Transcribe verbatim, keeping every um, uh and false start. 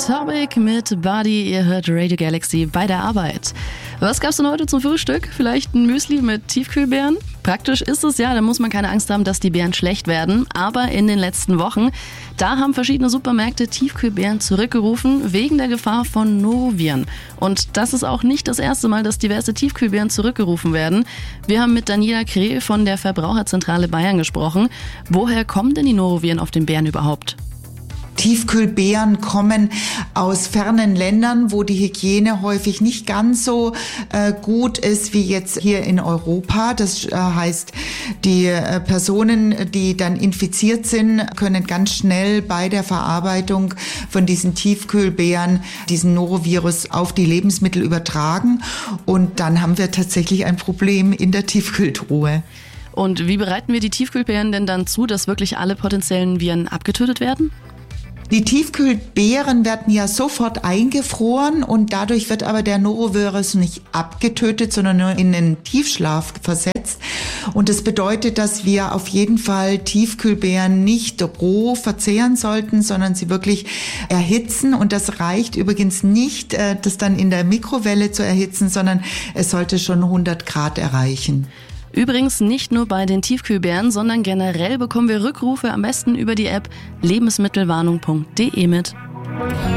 Topic mit Buddy. Ihr hört Radio Galaxy bei der Arbeit. Was gab's denn heute zum Frühstück? Vielleicht ein Müsli mit Tiefkühlbeeren? Praktisch ist es ja, da muss man keine Angst haben, dass die Beeren schlecht werden. Aber in den letzten Wochen, da haben verschiedene Supermärkte Tiefkühlbeeren zurückgerufen wegen der Gefahr von Noroviren. Und das ist auch nicht das erste Mal, dass diverse Tiefkühlbeeren zurückgerufen werden. Wir haben mit Daniela Krehl von der Verbraucherzentrale Bayern gesprochen. Woher kommen denn die Noroviren auf den Beeren überhaupt? Tiefkühlbeeren kommen aus fernen Ländern, wo die Hygiene häufig nicht ganz so äh, gut ist wie jetzt hier in Europa. Das äh, heißt, die äh, Personen, die dann infiziert sind, können ganz schnell bei der Verarbeitung von diesen Tiefkühlbeeren diesen Norovirus auf die Lebensmittel übertragen. Und dann haben wir tatsächlich ein Problem in der Tiefkühltruhe. Und wie bereiten wir die Tiefkühlbeeren denn dann zu, dass wirklich alle potenziellen Viren abgetötet werden? Die Tiefkühlbeeren werden ja sofort eingefroren und dadurch wird aber der Norovirus nicht abgetötet, sondern nur in den Tiefschlaf versetzt. Und das bedeutet, dass wir auf jeden Fall Tiefkühlbeeren nicht roh verzehren sollten, sondern sie wirklich erhitzen. Und das reicht übrigens nicht, das dann in der Mikrowelle zu erhitzen, sondern es sollte schon hundert Grad erreichen. Übrigens nicht nur bei den Tiefkühlbeeren, sondern generell bekommen wir Rückrufe am besten über die App lebensmittelwarnung punkt de mit.